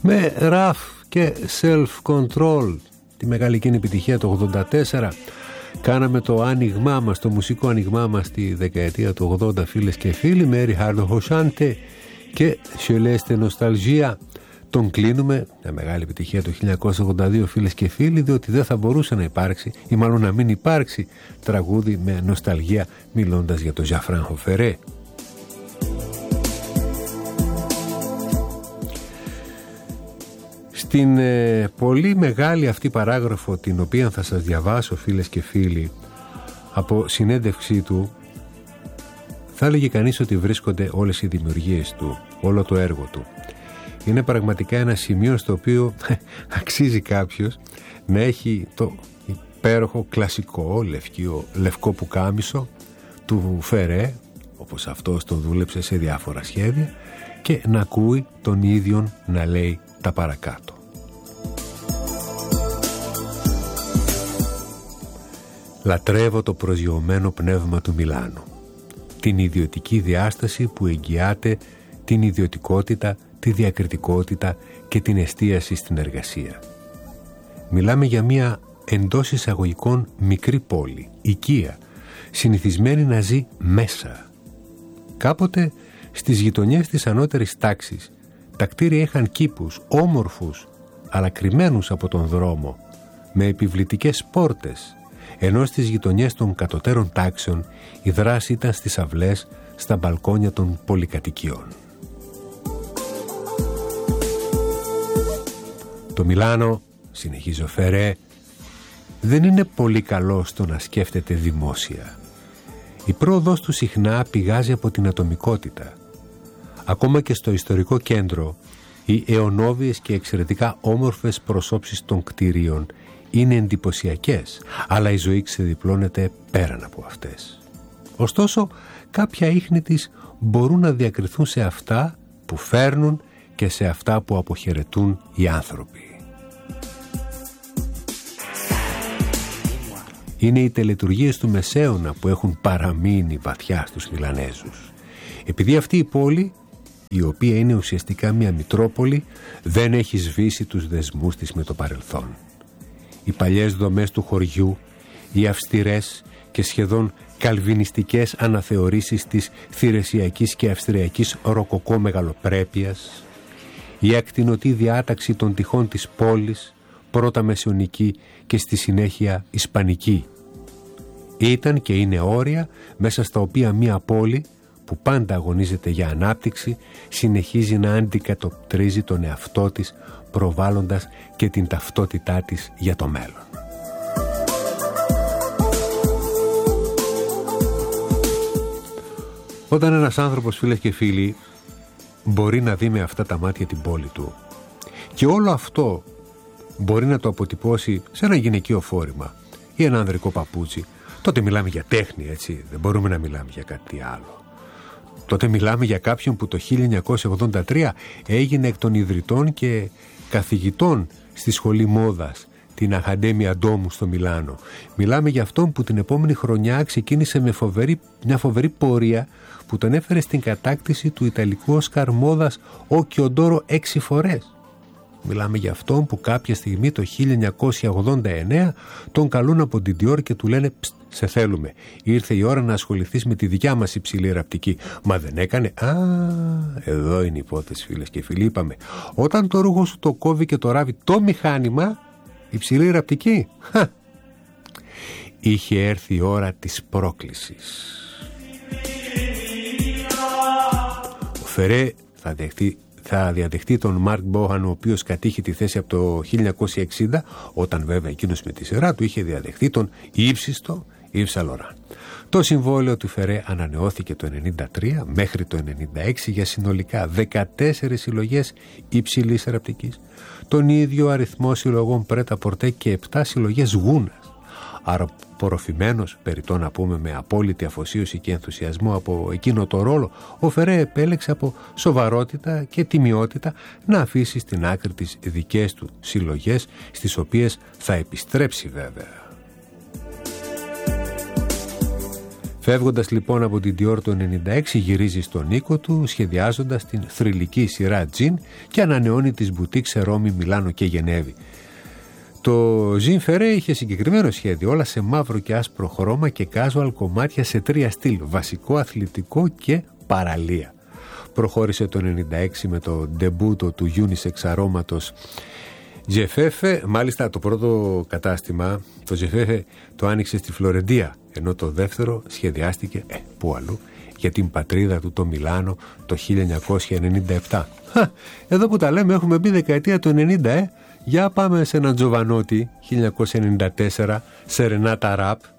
Με Ραφ και Self-Control, τη μεγάλη εκείνη επιτυχία το 84, κάναμε το άνοιγμά μας, το μουσικό άνοιγμά μας στη δεκαετία του 80, φίλες και φίλοι, με Ριχάρντο Χοσάντε και Σελέστε Νοσταλγία. Τον κλείνουμε, μια μεγάλη επιτυχία το 1982, φίλες και φίλοι, διότι δεν θα μπορούσε να υπάρξει, ή μάλλον να μην υπάρξει, τραγούδι με νοσταλγία, μιλώντας για το Ζαφράν Φερέ. Στην πολύ μεγάλη αυτή παράγραφο, την οποία θα σας διαβάσω, φίλες και φίλοι, από συνέντευξή του, θα έλεγε κανείς ότι βρίσκονται όλες οι δημιουργίες του, όλο το έργο του. Είναι πραγματικά ένα σημείο στο οποίο αξίζει κάποιος να έχει το υπέροχο κλασικό λευκό πουκάμισο του Φερέ, όπως αυτός το δούλεψε σε διάφορα σχέδια, και να ακούει τον ίδιον να λέει τα παρακάτω. Λατρεύω το προσγειωμένο πνεύμα του Μιλάνου, την ιδιωτική διάσταση που εγγυάται την ιδιωτικότητα, τη διακριτικότητα και την εστίαση στην εργασία. Μιλάμε για μια εντός εισαγωγικών μικρή πόλη, οικία, συνηθισμένη να ζει μέσα. Κάποτε στις γειτονιές της ανώτερης τάξης τα κτίρια είχαν κήπους όμορφους αλλά κρυμμένους από τον δρόμο, με επιβλητικές πόρτες, ενώ στις γειτονιές των κατωτέρων τάξεων η δράση ήταν στις αυλές, στα μπαλκόνια των πολυκατοικιών. Το Μιλάνο, συνεχίζει ο Φερέ, δεν είναι πολύ καλό στο να σκέφτεται δημόσια. Η πρόοδος του συχνά πηγάζει από την ατομικότητα. Ακόμα και στο ιστορικό κέντρο, οι αιωνόβιες και εξαιρετικά όμορφες προσώψεις των κτηρίων είναι εντυπωσιακές, αλλά η ζωή ξεδιπλώνεται πέραν από αυτές. Ωστόσο, κάποια ίχνη της μπορούν να διακριθούν σε αυτά που φέρνουν και σε αυτά που αποχαιρετούν οι άνθρωποι. Είναι οι τελετουργίες του Μεσαίωνα που έχουν παραμείνει βαθιά στους Μιλανέζους. Επειδή αυτή η πόλη, η οποία είναι ουσιαστικά μια μητρόπολη, δεν έχει σβήσει τους δεσμούς της με το παρελθόν. Οι παλιές δομές του χωριού, οι αυστηρές και σχεδόν καλβινιστικές αναθεωρήσεις της θηρεσιακής και αυστριακής ροκοκό μεγαλοπρέπειας, η ακτινωτή διάταξη των τυχών της πόλης, πρώτα μεσαιωνική και στη συνέχεια ισπανική, ήταν και είναι όρια μέσα στα οποία μια πόλη που πάντα αγωνίζεται για ανάπτυξη συνεχίζει να αντικατοπτρίζει τον εαυτό της, προβάλλοντας και την ταυτότητά της για το μέλλον. Όταν ένας άνθρωπος, φίλες και φίλοι, μπορεί να δει με αυτά τα μάτια την πόλη του και όλο αυτό μπορεί να το αποτυπώσει σε ένα γυναικείο φόρημα ή ένα ανδρικό παπούτσι, τότε μιλάμε για τέχνη, έτσι, δεν μπορούμε να μιλάμε για κάτι άλλο. Τότε μιλάμε για κάποιον που το 1983 έγινε εκ των ιδρυτών και καθηγητών στη σχολή μόδας, την Ακαντέμια Ντόμου στο Μιλάνο. Μιλάμε για αυτόν που την επόμενη χρονιά ξεκίνησε με μια φοβερή πορεία που τον έφερε στην κατάκτηση του Ιταλικού Όσκαρ μόδας ο Κιοντόρο 6 φορές. Μιλάμε για αυτόν που κάποια στιγμή το 1989 τον καλούν από την Dior και του λένε «Σε θέλουμε, ήρθε η ώρα να ασχοληθείς με τη δικιά μας υψηλή ραπτική». Μα δεν έκανε. Εδώ είναι η υπόθεση, φίλες και φίλοι. Είπαμε, όταν το ρούχο σου το κόβει και το ράβει το μηχάνημα, υψηλή ραπτική. Είχε έρθει η ώρα της πρόκλησης. Ο Φερέ θα διαδεχτεί τον Μαρκ Μπόχαν, ο οποίος κατήχε τη θέση από το 1960, όταν βέβαια εκείνος με τη σειρά του είχε διαδεχτεί τον ύψιστο Yves Saint Laurent. Το συμβόλαιο του Φερέ ανανεώθηκε το 1993 μέχρι το 1996 για συνολικά 14 συλλογές υψηλής ραπτικής, τον ίδιο αριθμό συλλογών πρέτα-πορτέ και 7 συλλογές γούνας. Άρα απορροφημένος, περιττό να πούμε με απόλυτη αφοσίωση και ενθουσιασμό από εκείνο το ρόλο, ο Φερέ επέλεξε από σοβαρότητα και τιμιότητα να αφήσει στην άκρη τις δικές του συλλογές, στις οποίες θα επιστρέψει βέβαια. Φεύγοντας λοιπόν από την Dior το 96, γυρίζει στον οίκο του, σχεδιάζοντας την θρυλική σειρά Jean και ανανεώνει τις μπουτίκ σε Ρώμη, Μιλάνο και Γενέβη. Το Jean Ferré είχε συγκεκριμένο σχέδιο, όλα σε μαύρο και άσπρο χρώμα και casual κομμάτια σε 3 στυλ, βασικό, αθλητικό και παραλία. Προχώρησε το 96 με το ντεμπούτο του unisex αρώματος Jeffefe. Μάλιστα το πρώτο κατάστημα, το Jeffefe, το άνοιξε στη Φλωρεντία, ενώ το δεύτερο σχεδιάστηκε πού αλλού, για την πατρίδα του, το Μιλάνο, το 1997. Εδώ που τα λέμε έχουμε μπει δεκαετία του 90. Για πάμε σε έναν Τζοβανότη, 1994, σε Ρενάτα Ραπ,